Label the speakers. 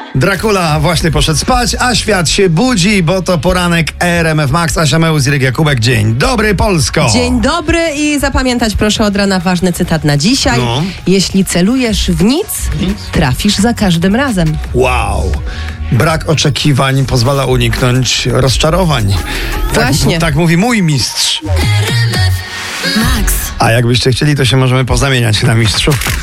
Speaker 1: Dracula właśnie poszedł spać, a świat się budzi, bo to poranek RMF Max. Asia Mełz, Irek Jakubek. Dzień dobry, Polsko!
Speaker 2: Dzień dobry i zapamiętać proszę od rana ważny cytat na dzisiaj.
Speaker 1: No.
Speaker 2: Jeśli celujesz w nic, trafisz za każdym razem.
Speaker 1: Wow! Brak oczekiwań pozwala uniknąć rozczarowań.
Speaker 2: Właśnie.
Speaker 1: Tak mówi mój mistrz.
Speaker 3: Max.
Speaker 1: A jakbyście chcieli, to się możemy pozamieniać na mistrzów.